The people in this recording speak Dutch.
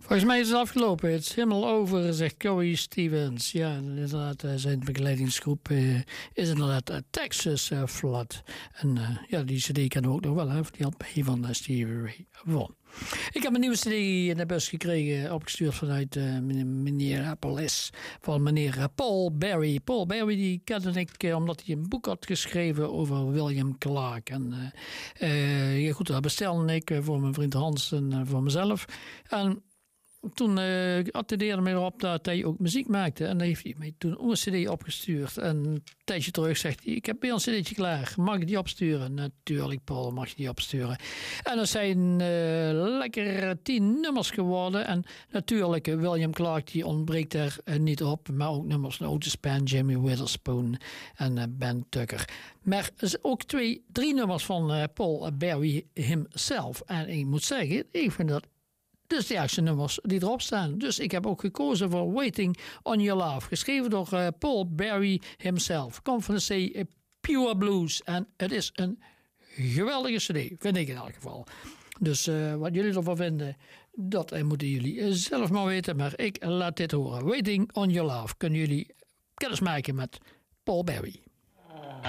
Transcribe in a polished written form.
Volgens mij is het afgelopen. Het is helemaal over, zegt Corey Stevens. Ja, inderdaad, zijn begeleidingsgroep is inderdaad Texas Flood. En ja, die cd kennen we ook nog wel, hè, die LP van Stevie Ray Vaughan. Ik heb een nieuwe cd in de bus gekregen, opgestuurd vanuit Minneapolis, van meneer Paul Berry. Paul Berry, die kende ik omdat hij een boek had geschreven over William Clark. En ja, goed, dat bestelde ik voor mijn vriend Hans en voor mezelf. En toen attendeerde mij erop dat hij ook muziek maakte. En dan heeft hij mij toen een cd opgestuurd. En een tijdje terug zegt hij, ik heb weer een cd'tje klaar. Mag ik die opsturen? Natuurlijk, Paul, mag je die opsturen. En er zijn lekker 10 nummers geworden. En natuurlijk, William Clark, die ontbreekt er niet op. Maar ook nummers Otis Spann, Jimmy Witherspoon en Ben Tucker. Maar ook 3 nummers van Paul Berry himself. En ik moet zeggen, ik vind dat de sterkste nummers die erop staan. Dus ik heb ook gekozen voor Waiting on Your Love. Geschreven door Paul Berry himself. Komt van de C Pure Blues. En het is een geweldige cd. Vind ik in elk geval. Dus wat jullie ervan vinden, dat moeten jullie zelf maar weten. Maar ik laat dit horen. Waiting on Your Love. Kunnen jullie kennis maken met Paul Berry.